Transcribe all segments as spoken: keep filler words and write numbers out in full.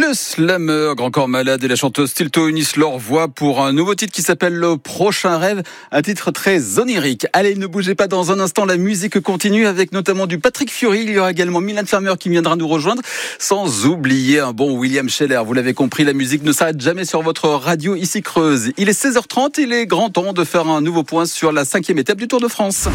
Le slammer Grand Corps Malade et la chanteuse Stilto unissent leur voix pour un nouveau titre qui s'appelle Le Prochain Rêve, un titre très onirique. Allez, ne bougez pas, dans un instant, la musique continue avec notamment du Patrick Fiori. Il y aura également Mylène Farmer qui viendra nous rejoindre, sans oublier un bon William Scheller. Vous l'avez compris, la musique ne s'arrête jamais sur votre radio ici Creuse. Il est seize heures trente, il est grand temps de faire un nouveau point sur la cinquième étape du Tour de France.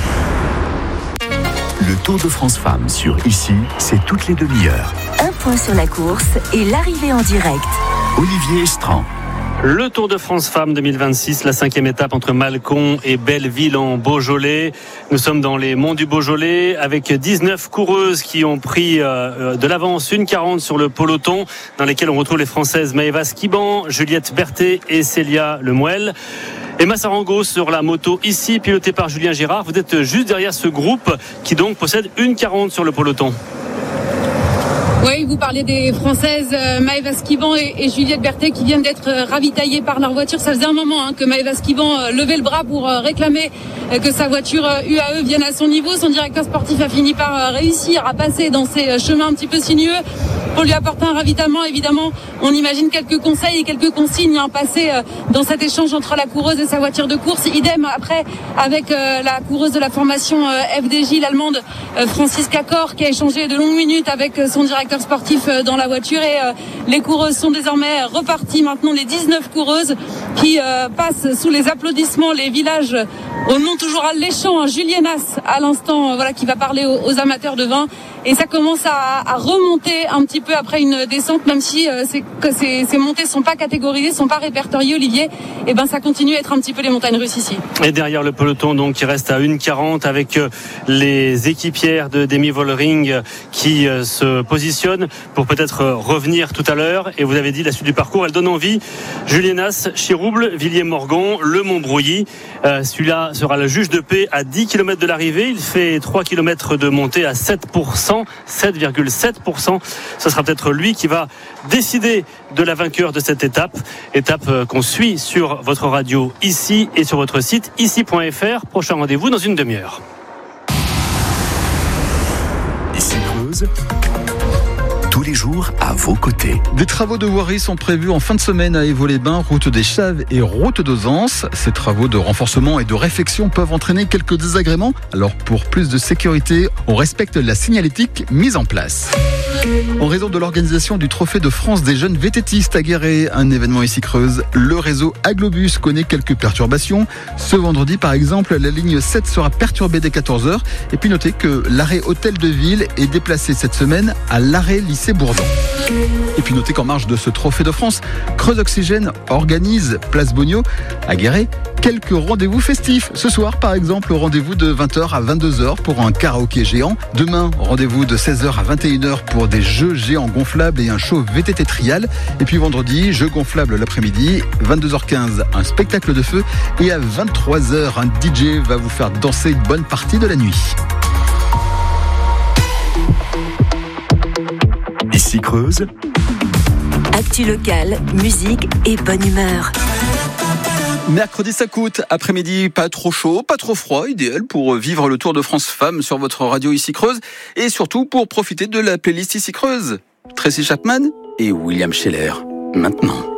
Le Tour de France Femmes sur Ici, c'est toutes les demi-heures. Un point sur la course et l'arrivée en direct. Olivier Estran. Le Tour de France Femmes deux mille vingt-six, la cinquième étape entre Mâcon et Belleville en Beaujolais. Nous sommes dans les monts du Beaujolais avec dix-neuf coureuses qui ont pris euh, de l'avance, une quarante sur le peloton, dans lesquelles on retrouve les Françaises Maëva Skiban, Juliette Berthet et Célia Lemuel. Emma Sarango sur la moto ici, pilotée par Julien Girard. Vous êtes juste derrière ce groupe qui donc possède une quarante sur le peloton. Oui, vous parlez des Françaises euh, Maëva Skiban et, et Juliette Berthet qui viennent d'être euh, ravitaillées par leur voiture. Ça faisait un moment hein, que Maëva Skiban euh, levait le bras pour euh, réclamer euh, que sa voiture euh, U A E vienne à son niveau. Son directeur sportif a fini par euh, réussir à passer dans ces euh, chemins un petit peu sinueux pour lui apporter un ravitaillement. Évidemment, on imagine quelques conseils et quelques consignes hein, passées euh, dans cet échange entre la coureuse et sa voiture de course. Idem après avec euh, la coureuse de la formation euh, F D J, l'allemande euh, Franziska Kor, qui a échangé de longues minutes avec euh, son directeur sportif dans la voiture. Et euh, les coureuses sont désormais reparties. Maintenant, les dix-neuf coureuses qui euh, passent sous les applaudissements les villages au nom toujours alléchant, hein, Julienas à l'instant, euh, voilà, qui va parler aux, aux amateurs de vin. Et ça commence à, à remonter un petit peu après une descente, même si euh, c'est, que ces, ces montées sont pas catégorisées, sont pas répertoriées, Olivier. Et ben ça continue à être un petit peu les montagnes russes ici. Et derrière le peloton, donc, qui reste à une quarante avec euh, les équipières de Demi Vollering qui euh, se positionnent pour peut-être euh, revenir tout à l'heure. Et vous avez dit la suite du parcours, elle donne envie. Julienas, Chirouble, Villiers-Morgon, Le Montbrouilly. Euh, celui-là sera le juge de paix à dix kilomètres de l'arrivée. Il fait trois kilomètres de montée à sept pour cent, sept virgule sept pour cent. Ce sera peut-être lui qui va décider de la vainqueur de cette étape. Étape qu'on suit sur votre radio ici et sur votre site ici point f r. Prochain rendez-vous dans une demi-heure. Ici Creuse, tous les jours à vos côtés. Des travaux de voirie sont prévus en fin de semaine à Évaux-les-Bains, route des Chaves et route d'Ozance. Ces travaux de renforcement et de réfection peuvent entraîner quelques désagréments. Alors pour plus de sécurité, on respecte la signalétique mise en place. En raison de l'organisation du Trophée de France des jeunes vététistes à Guéret, un événement ici Creuse, le réseau Aglobus connaît quelques perturbations. Ce vendredi, par exemple, la ligne sept sera perturbée dès quatorze heures. Et puis notez que l'arrêt Hôtel de Ville est déplacé cette semaine à l'arrêt Lycée Bourdon. Et puis notez qu'en marge de ce Trophée de France, Creuse Oxygène organise Place Bogno à Guéret quelques rendez-vous festifs. Ce soir, par exemple, rendez-vous de vingt heures à vingt-deux heures pour un karaoké géant. Demain, rendez-vous de seize heures à vingt et une heures pour des jeux géants gonflables et un show V T T trial. Et puis vendredi, jeux gonflables l'après-midi, vingt-deux heures quinze, un spectacle de feu. Et à vingt-trois heures, un D J va vous faire danser une bonne partie de la nuit. Ici Creuse, Actu locale, musique et bonne humeur. Mercredi, ça coûte. Après-midi, pas trop chaud, pas trop froid, idéal pour vivre le Tour de France Femmes sur votre radio ici Creuse et surtout pour profiter de la playlist ici Creuse. Tracy Chapman et William Scheller, maintenant.